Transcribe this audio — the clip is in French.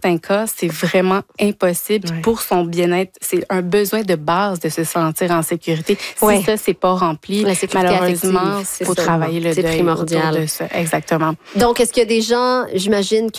certains cas, c'est vraiment impossible. Puis pour son bien-être, c'est un besoin de base de se sentir en sécurité. Si ça, c'est pas rempli, malheureusement, il faut travailler le deuil autour de ça. Exactement. Donc, est-ce qu'il y a des gens, j'imagine,